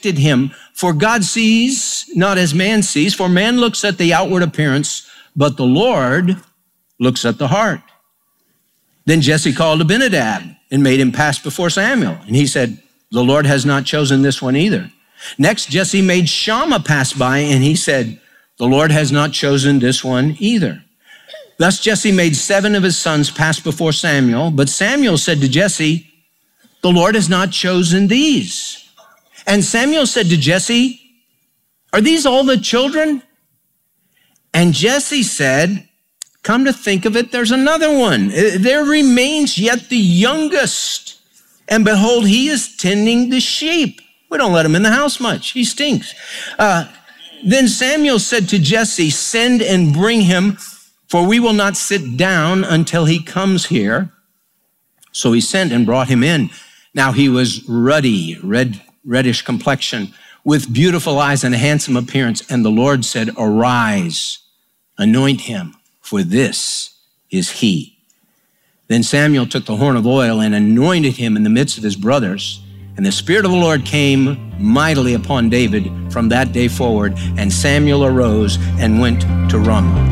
rejected him. For God sees not as man sees, for man looks at the outward appearance, but the Lord looks at the heart. Then Jesse called Abinadab and made him pass before Samuel. And he said, the Lord has not chosen this one either. Next, Jesse made Shammah pass by, and he said, the Lord has not chosen this one either. Thus Jesse made 7 of his sons pass before Samuel, but Samuel said to Jesse, the Lord has not chosen these. And Samuel said to Jesse, are these all the children? And Jesse said, come to think of it, there's another one. There remains yet the youngest. And behold, he is tending the sheep. We don't let him in the house much. He stinks. Then Samuel said to Jesse, send and bring him, for we will not sit down until he comes here. So he sent and brought him in. Now he was ruddy, reddish complexion, with beautiful eyes and a handsome appearance. And the Lord said, arise, anoint him, for this is he. Then Samuel took the horn of oil and anointed him in the midst of his brothers. And the Spirit of the Lord came mightily upon David from that day forward. And Samuel arose and went to Ramah.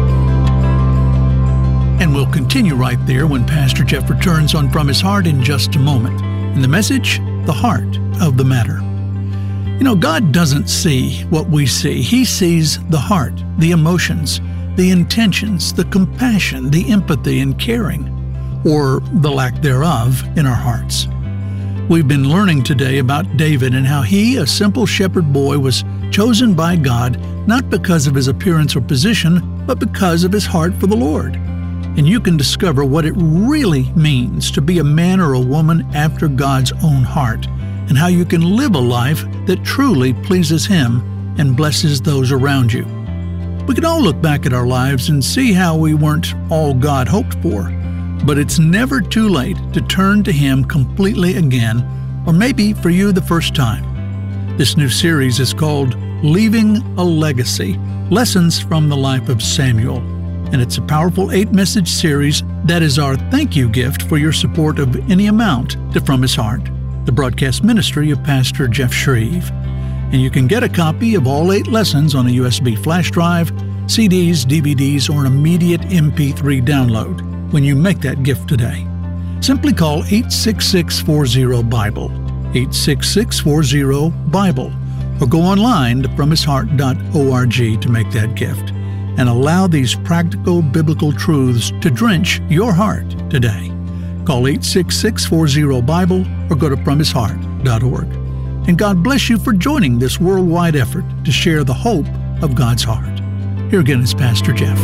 And we'll continue right there when Pastor Jeff returns on From His Heart in just a moment. And the message, the heart of the matter. You know, God doesn't see what we see. He sees the heart, the emotions, the intentions, the compassion, the empathy and caring, or the lack thereof in our hearts. We've been learning today about David and how he, a simple shepherd boy, was chosen by God not because of his appearance or position, but because of his heart for the Lord. And you can discover what it really means to be a man or a woman after God's own heart, and how you can live a life that truly pleases Him and blesses those around you. We can all look back at our lives and see how we weren't all God hoped for, but it's never too late to turn to Him completely again, or maybe for you the first time. This new series is called Leaving a Legacy, Lessons from the Life of Samuel. And it's a powerful 8-message series that is our thank you gift for your support of any amount to From His Heart, the broadcast ministry of Pastor Jeff Shreve. And you can get a copy of all 8 lessons on a USB flash drive, CDs, DVDs, or an immediate MP3 download when you make that gift today. Simply call 866-40-BIBLE, 866-40-BIBLE, or go online to FromHisHeart.org to make that gift. And allow these practical biblical truths to drench your heart today. Call 866-40-BIBLE or go to FromHisHeart.org. And God bless you for joining this worldwide effort to share the hope of God's heart. Here again is Pastor Jeff.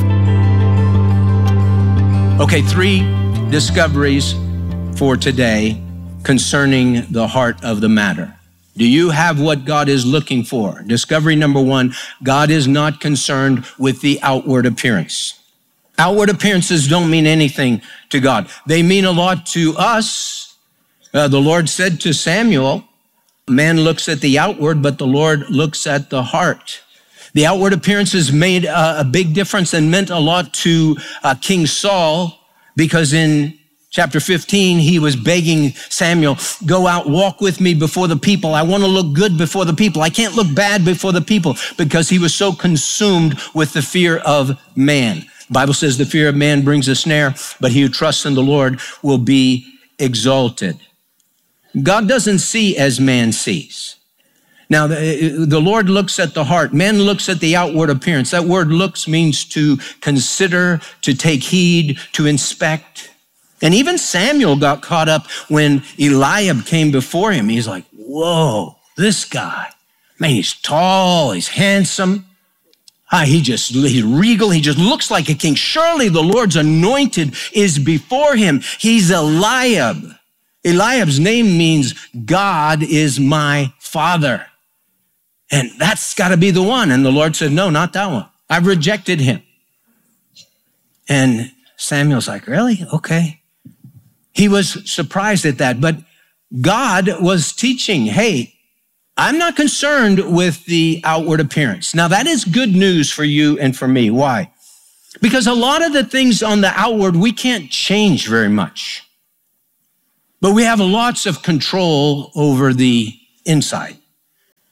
Okay, 3 discoveries for today concerning the heart of the matter. Do you have what God is looking for? Discovery number 1, God is not concerned with the outward appearance. Outward appearances don't mean anything to God. They mean a lot to us. The Lord said to Samuel, man looks at the outward, but the Lord looks at the heart. The outward appearances made a big difference and meant a lot to King Saul, because in Chapter 15, he was begging Samuel, go out, walk with me before the people. I want to look good before the people. I can't look bad before the people, because he was so consumed with the fear of man. The Bible says the fear of man brings a snare, but he who trusts in the Lord will be exalted. God doesn't see as man sees. Now, the Lord looks at the heart. Man looks at the outward appearance. That word looks means to consider, to take heed, to inspect. And even Samuel got caught up when Eliab came before him. He's like, whoa, this guy, man, he's tall, he's handsome. He's regal. He just looks like a king. Surely the Lord's anointed is before him. He's Eliab. Eliab's name means God is my father. And that's got to be the one. And the Lord said, no, not that one. I've rejected him. And Samuel's like, really? Okay. He was surprised at that, but God was teaching, hey, I'm not concerned with the outward appearance. Now, that is good news for you and for me. Why? Because a lot of the things on the outward, we can't change very much, but we have lots of control over the inside.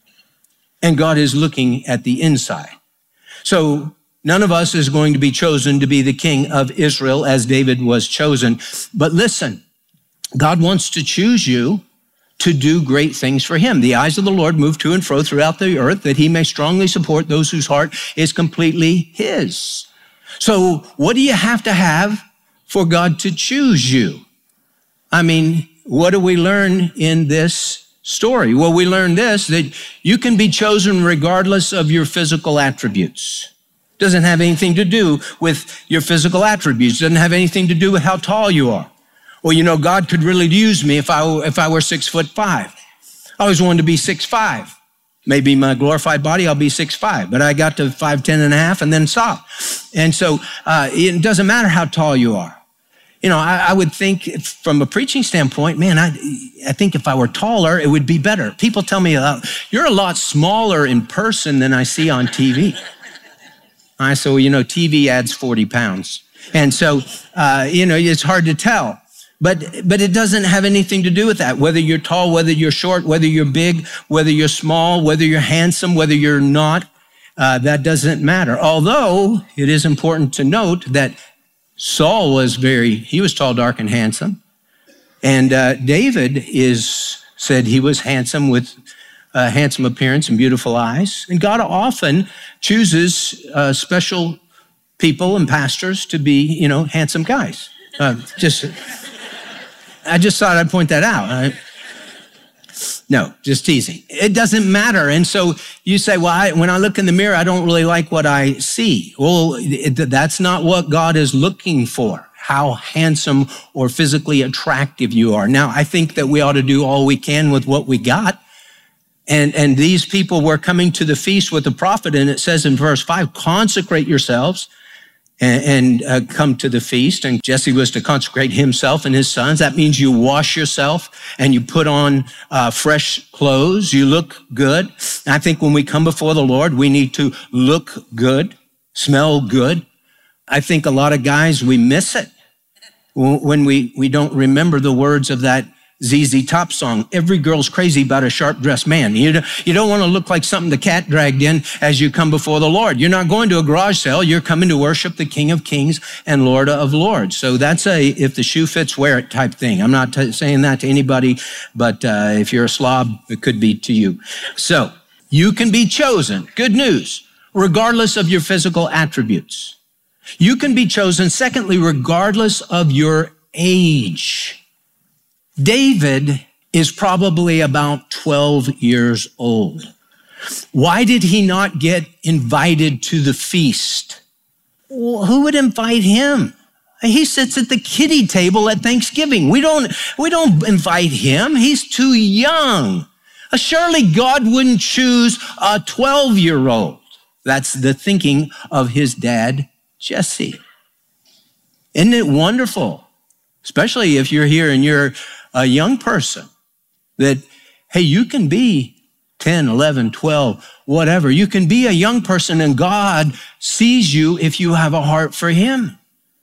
and God is looking at the inside. So none of us is going to be chosen to be the king of Israel as David was chosen. But listen, God wants to choose you to do great things for him. The eyes of the Lord move to and fro throughout the earth that he may strongly support those whose heart is completely his. So what do you have to have for God to choose you? I mean, what do we learn in this story? Well, we learn this, that you can be chosen regardless of your physical attributes. Doesn't have anything to do with your physical attributes. Doesn't have anything to do with how tall you are. Well, you know, God could really use me if I were 6'5". I always wanted to be 6'5". Maybe my glorified body, I'll be 6'5", but I got to 5'10" and a half and then stopped. And so it doesn't matter how tall you are. You know, I would think from a preaching standpoint, man, I think if I were taller, it would be better. People tell me, you're a lot smaller in person than I see on TV. I say, well, you know, TV adds 40 pounds. And so, you know, it's hard to tell. But it doesn't have anything to do with that. Whether you're tall, whether you're short, whether you're big, whether you're small, whether you're handsome, whether you're not, that doesn't matter. Although it is important to note that Saul he was tall, dark, and handsome. And David said he was handsome with a handsome appearance and beautiful eyes. And God often chooses special people and pastors to be, you know, handsome guys. I just thought I'd point that out. No, just teasing. It doesn't matter. And so you say, well, when I look in the mirror, I don't really like what I see. Well, that's not what God is looking for, how handsome or physically attractive you are. Now, I think that we ought to do all we can with what we got. And these people were coming to the feast with the prophet, and it says in verse 5, consecrate yourselves and come to the feast. And Jesse was to consecrate himself and his sons. That means you wash yourself and you put on fresh clothes. You look good. And I think when we come before the Lord, we need to look good, smell good. I think a lot of guys, we miss it when we don't remember the words of that ZZ Top song. Every girl's crazy about a sharp-dressed man. You don't want to look like something the cat dragged in as you come before the Lord. You're not going to a garage sale. You're coming to worship the King of Kings and Lord of Lords. So that's if the shoe fits, wear it type thing. I'm not saying that to anybody, but if you're a slob, it could be to you. So you can be chosen. Good news, regardless of your physical attributes. You can be chosen, secondly, regardless of your age. David is probably about 12 years old. Why did he not get invited to the feast? Well, who would invite him? He sits at the kiddie table at Thanksgiving. We don't invite him. He's too young. Surely God wouldn't choose a 12-year-old. That's the thinking of his dad, Jesse. Isn't it wonderful? Especially if you're here and you're a young person, that, hey, you can be 10, 11, 12, whatever. You can be a young person and God sees you if you have a heart for him.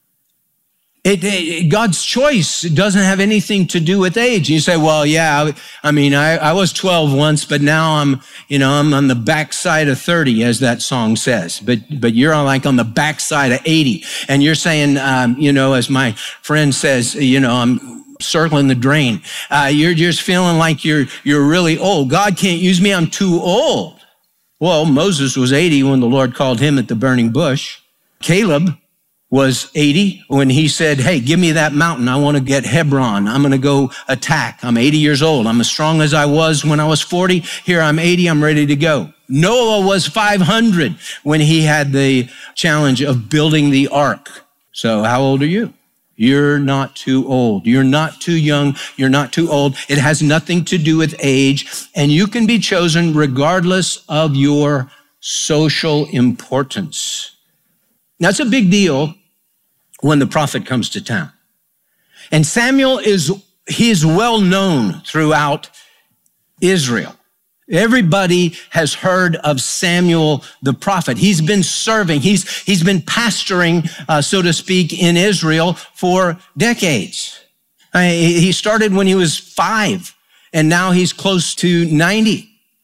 God's choice doesn't have anything to do with age. You say, well, yeah, I was 12 once, but now I'm on the backside of 30, as that song says. But you're on the backside of 80. And you're saying, as my friend says, I'm circling the drain. You're just feeling like you're really old. God can't use me. I'm too old. Well, Moses was 80 when the Lord called him at the burning bush. Caleb was 80 when he said, hey, give me that mountain. I want to get Hebron. I'm going to go attack. I'm 80 years old. I'm as strong as I was when I was 40. Here I'm 80. I'm ready to go. Noah was 500 when he had the challenge of building the ark. So how old are you? You're not too old. You're not too young. You're not too old. It has nothing to do with age. And you can be chosen regardless of your social importance. That's a big deal when the prophet comes to town. And Samuel he's well known throughout Israel. Everybody has heard of Samuel the prophet. He's been serving. He's been pastoring, so to speak, in Israel for decades. He started when he was 5, and now he's close to 90.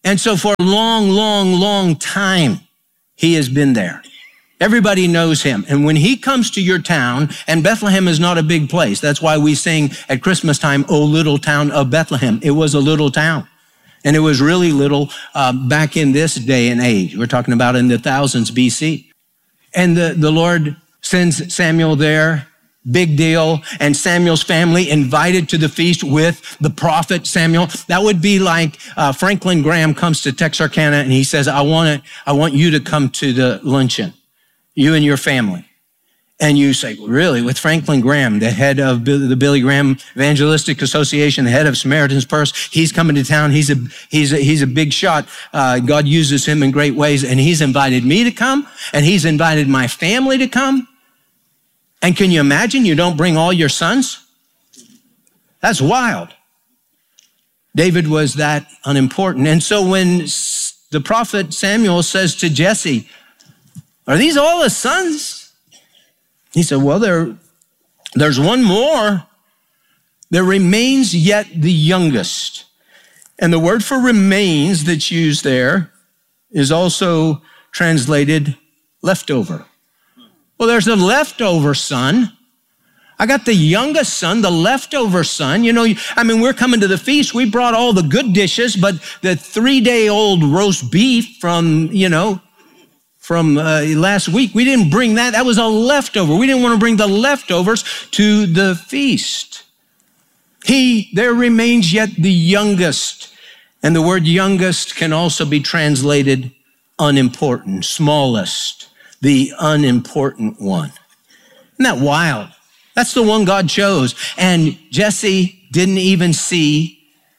And so for a long, long, long time, he has been there. Everybody knows him. And when he comes to your town, and Bethlehem is not a big place. That's why we sing at Christmas time, "O little town of Bethlehem." It was a little town. And it was really little back in this day and age. We're talking about in the thousands BC. And the Lord sends Samuel there. Big deal. And Samuel's family invited to the feast with the prophet Samuel. That would be like Franklin Graham comes to Texarkana and he says, I want you to come to the luncheon, you and your family. And you say, really, with Franklin Graham, the head of the Billy Graham Evangelistic Association, the head of Samaritan's Purse, he's coming to town. He's a big shot. God uses him in great ways. And he's invited me to come, and he's invited my family to come. And can you imagine you don't bring all your sons? That's wild. David was that unimportant. And so when the prophet Samuel says to Jesse, are these all his sons? He said, well, there's one more. There remains yet the youngest. And the word for remains that's used there is also translated leftover. Well, there's a leftover son. I got the youngest son, the leftover son. You know, we're coming to the feast. We brought all the good dishes, but the 3-day-old roast beef from last week, we didn't bring that. That was a leftover. We didn't want to bring the leftovers to the feast. There remains yet the youngest. And the word youngest can also be translated unimportant, smallest, the unimportant one. Isn't that wild? That's the one God chose. And Jesse didn't even see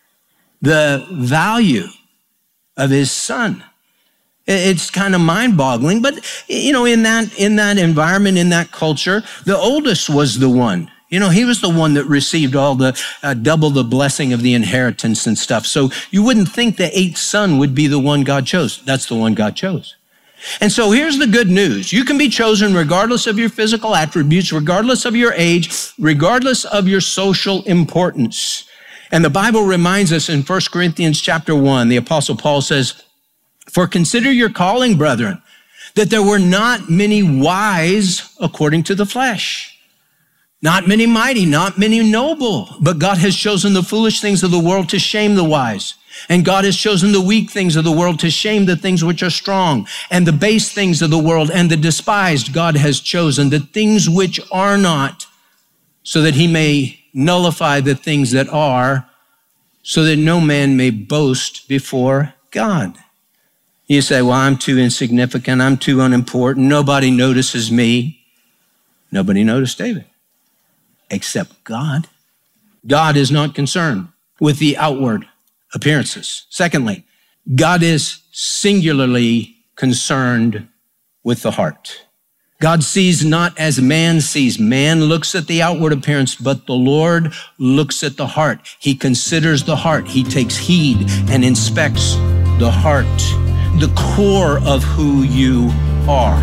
the value of his son. It's kind of mind-boggling, but in that environment, in that culture, the oldest was the one. He was the one that received all the double the blessing of the inheritance and stuff. So you wouldn't think the 8th son would be the one God chose. That's the one God chose. And so here's the good news. You can be chosen regardless of your physical attributes, regardless of your age, regardless of your social importance. And the Bible reminds us in 1 Corinthians chapter 1, the Apostle Paul says, for consider your calling, brethren, that there were not many wise according to the flesh, not many mighty, not many noble, but God has chosen the foolish things of the world to shame the wise. And God has chosen the weak things of the world to shame the things which are strong, and the base things of the world and the despised God has chosen, the things which are not, so that he may nullify the things that are, so that no man may boast before God. You say, well, I'm too insignificant. I'm too unimportant. Nobody notices me. Nobody noticed David, except God. God is not concerned with the outward appearances. Secondly, God is singularly concerned with the heart. God sees not as man sees. Man looks at the outward appearance, but the Lord looks at the heart. He considers the heart. He takes heed and inspects the heart, the core of who you are.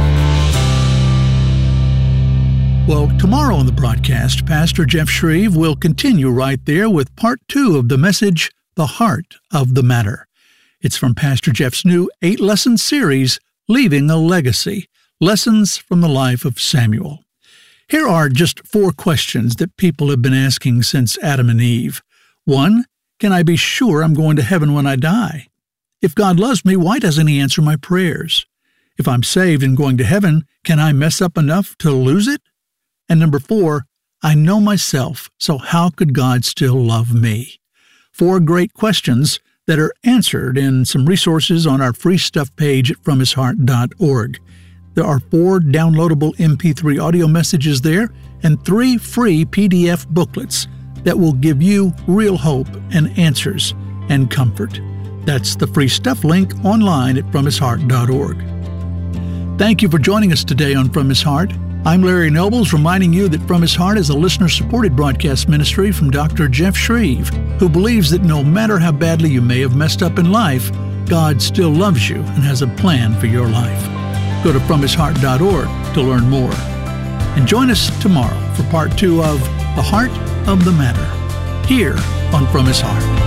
Well, tomorrow on the broadcast, Pastor Jeff Shreve will continue right there with part 2 of the message, The Heart of the Matter. It's from Pastor Jeff's new 8-lesson series, Leaving a Legacy, Lessons from the Life of Samuel. Here are just 4 questions that people have been asking since Adam and Eve. 1, can I be sure I'm going to heaven when I die? If God loves me, why doesn't he answer my prayers? If I'm saved and going to heaven, can I mess up enough to lose it? And number 4, I know myself, so how could God still love me? 4 great questions that are answered in some resources on our free stuff page at FromHisHeart.org. There are 4 downloadable MP3 audio messages there and 3 free PDF booklets that will give you real hope and answers and comfort. That's the free stuff link online at FromHisHeart.org. Thank you for joining us today on From His Heart. I'm Larry Nobles, reminding you that From His Heart is a listener-supported broadcast ministry from Dr. Jeff Shreve, who believes that no matter how badly you may have messed up in life, God still loves you and has a plan for your life. Go to FromHisHeart.org to learn more. And join us tomorrow for part 2 of The Heart of the Matter, here on From His Heart.